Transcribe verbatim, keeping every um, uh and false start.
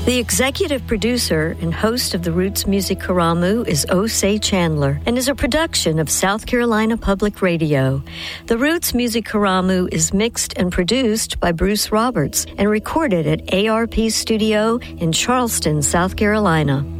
The executive producer and host of the Roots Music Karamu is Osei Chandler and is a production of South Carolina Public Radio. The Roots Music Karamu is mixed and produced by Bruce Roberts and recorded at A R P Studio in Charleston, South Carolina.